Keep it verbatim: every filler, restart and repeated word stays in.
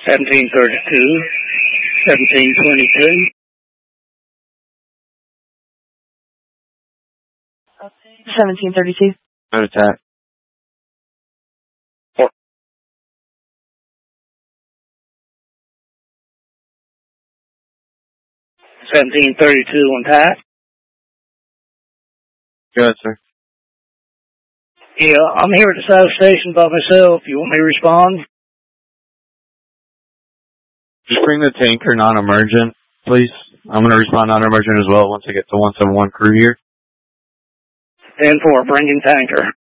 seventeen thirty-two, seventeen twenty-two. seventeen thirty-two. Road attack. seventeen thirty-two on tack. Go ahead, sir. Yeah, I'm here at the South Station by myself. You want me to respond? Just bring the tanker non-emergent, please. I'm going to respond non-emergent as well once I get to one seven one crew here. ten four, bringing tanker.